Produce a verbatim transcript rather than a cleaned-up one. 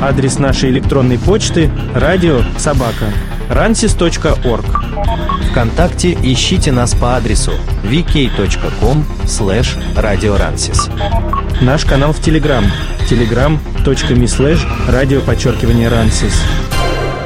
Адрес нашей электронной почты – радио собака рансис точка орг. ВКонтакте ищите нас по адресу ви кей точка ком слэш радиорансис. Наш канал в Телеграм – телеграм точка ми слэш радио подчеркивание рансис.